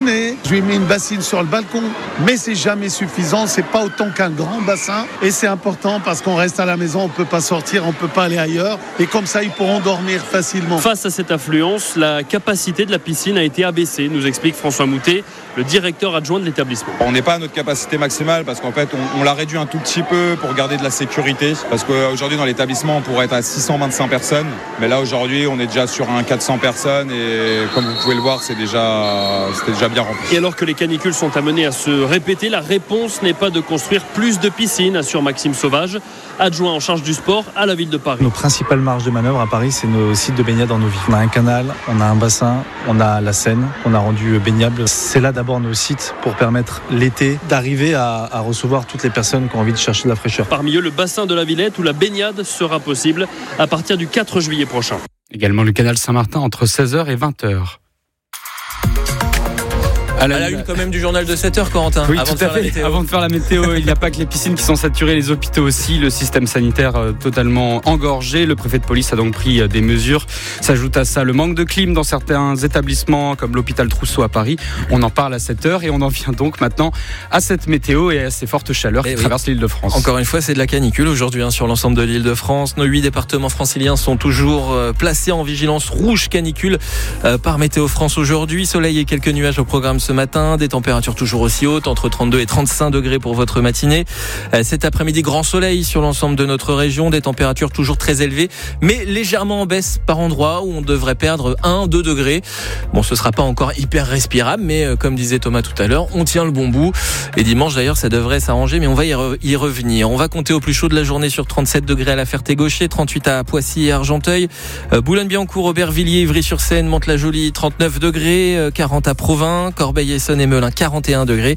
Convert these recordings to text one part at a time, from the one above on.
tourné. Je lui ai mis une bassine sur le balcon, mais c'est jamais suffisant. C'est pas autant qu'un grand bassin, et c'est important parce qu'on reste à la maison, on peut pas sortir, on peut pas aller ailleurs, et comme ça ils pourront dormir facilement. Face à cette affluence, la capacité de la piscine a été abaissée, nous explique François Moutet, le directeur adjoint de l'établissement. On n'est pas à notre capacité maximale parce qu'en fait on l'a réduit un tout petit peu pour garder de la sécurité, parce qu'aujourd'hui dans l'établissement on pourrait être à 625 personnes, mais là aujourd'hui on est déjà sur un 400 personnes, et comme vous pouvez le voir c'était déjà bien rempli. Et alors que les canicules sont amenées à se répéter, la réponse n'est pas de construire plus de piscines, assure Maxime Sauvage, adjoint en charge du sport à la ville de Paris. Nos principales marges de manœuvre à Paris, c'est nos sites de baignade en eau vive. On a un canal, on a un bassin, on a la Seine qu'on a rendu baignable. C'est là d'abord nos sites pour permettre l'été d'arriver à recevoir toutes les personnes qui ont envie de chercher de la fraîcheur. Parmi eux, le bassin de la Villette où la baignade sera possible à partir du 4 juillet prochain. Également le canal Saint-Martin entre 16h et 20h. À la une quand même du journal de 7h, Corentin. Oui, tout à fait. Avant de faire la météo, il n'y a pas que les piscines qui sont saturées, les hôpitaux aussi, le système sanitaire totalement engorgé. Le préfet de police a donc pris des mesures. S'ajoute à ça le manque de clim dans certains établissements comme l'hôpital Trousseau à Paris. On en parle à 7h et on en vient donc maintenant à cette météo et à ces fortes chaleurs qui traversent l'Île-de-France. Encore une fois, c'est de la canicule aujourd'hui sur l'ensemble de l'Île-de-France. Nos 8 départements franciliens sont toujours placés en vigilance rouge canicule par Météo France aujourd'hui. Soleil et quelques nuages au programme ce matin, des températures toujours aussi hautes, entre 32 et 35 degrés pour votre matinée. Cet après-midi, grand soleil sur l'ensemble de notre région, des températures toujours très élevées, mais légèrement en baisse par endroits où on devrait perdre 1-2 degrés. Bon, ce sera pas encore hyper respirable, mais comme disait Thomas tout à l'heure, on tient le bon bout. Et dimanche d'ailleurs, ça devrait s'arranger, mais on va y revenir. On va compter au plus chaud de la journée sur 37 degrés à la Ferté-Gaucher, 38 à Poissy et Argenteuil, Boulogne-Billancourt, Aubervilliers, Ivry-sur-Seine, Mantes-la-Jolie, 39 degrés, 40 à Provins, Corbeil-Essonnes et Melun, 41 degrés,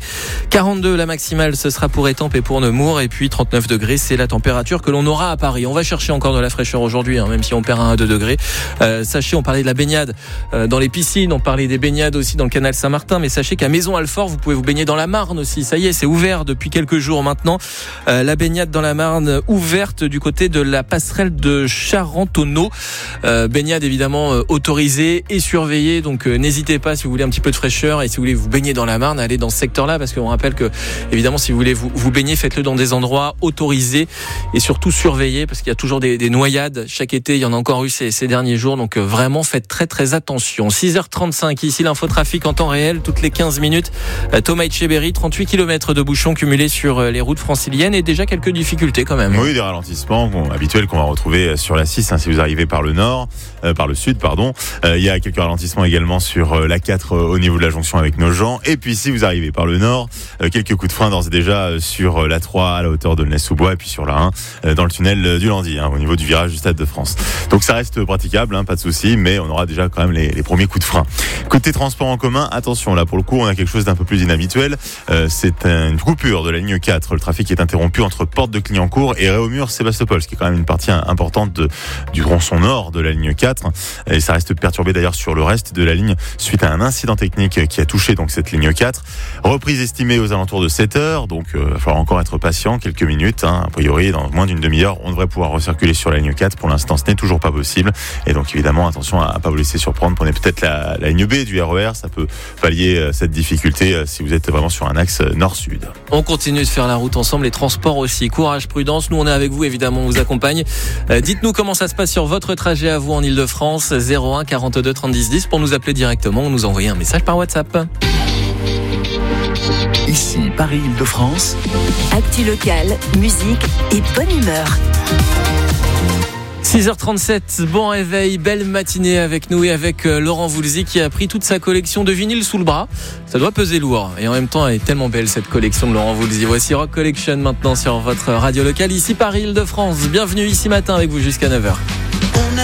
42 la maximale, ce sera pour Étampes et pour Nemours, et puis 39 degrés, c'est la température que l'on aura à Paris. On va chercher encore de la fraîcheur aujourd'hui, même si on perd 1 à 2 degrés. Sachez, on parlait de la baignade dans les piscines, on parlait des baignades aussi dans le canal Saint-Martin, mais sachez qu'à Maison-Alfort, vous pouvez vous baigner dans la Marne aussi. Ça y est, c'est ouvert depuis quelques jours maintenant. La baignade dans la Marne ouverte du côté de la passerelle de Charentonneau. Baignade évidemment autorisée et surveillée, donc n'hésitez pas si vous voulez un petit peu de fraîcheur et si vous voulez vous baigner dans la Marne, allez dans ce secteur-là, parce qu'on rappelle que évidemment si vous voulez vous baigner, faites-le dans des endroits autorisés et surtout surveillés, parce qu'il y a toujours des noyades chaque été, il y en a encore eu ces derniers jours, donc vraiment faites très très attention. 6h35 ici, l'infotrafic en temps réel toutes les 15 minutes. Thomas Etcheberry, 38 km de bouchons cumulés sur les routes franciliennes et déjà quelques difficultés quand même. Oui, des ralentissements habituels qu'on va retrouver sur la 6 si vous arrivez par le sud. Il y a quelques ralentissements également sur la 4 au niveau de la jonction avec Nogent. Et puis si vous arrivez par le nord, quelques coups de frein d'ores et déjà sur la 3 à la hauteur de Ness-sous-Bois, et puis sur la 1 dans le tunnel du Landy, au niveau du virage du Stade de France. Donc ça reste praticable, pas de souci, mais on aura déjà quand même les premiers coups de frein. Côté transport en commun, attention, là pour le coup on a quelque chose d'un peu plus inhabituel. C'est une coupure de la ligne 4. Le trafic est interrompu entre Porte de Clignancourt et Réaumur-Sébastopol, ce qui est quand même une partie importante du tronçon nord de la ligne 4. Et ça reste perturbé d'ailleurs sur le reste de la ligne suite à un incident technique qui a touché donc cette ligne 4. Reprise estimée aux alentours de 7h, donc il va falloir encore être patient quelques minutes. A priori, dans moins d'une demi-heure, on devrait pouvoir recirculer sur la ligne 4. Pour l'instant, ce n'est toujours pas possible. Et donc évidemment, attention à ne pas vous laisser surprendre. Prenez peut-être la ligne B du RER, ça peut pallier cette difficulté si vous êtes vraiment sur un axe nord-sud. On continue de faire la route ensemble, les transports aussi. Courage, prudence, nous on est avec vous évidemment, on vous accompagne. Dites-nous comment ça se passe sur votre trajet à vous en Ile-de-France, 01 42 30 10 10 pour nous appeler directement ou nous envoyer un message par WhatsApp. Ici Paris Île-de-France. Actu locale, musique et bonne humeur. 6h37, bon réveil, belle matinée avec nous et avec Laurent Voulzy qui a pris toute sa collection de vinyles sous le bras. Ça doit peser lourd et en même temps elle est tellement belle cette collection de Laurent Voulzy. Voici Rock Collection maintenant sur votre radio locale ici Paris Île-de-France. Bienvenue ici matin avec vous jusqu'à 9h.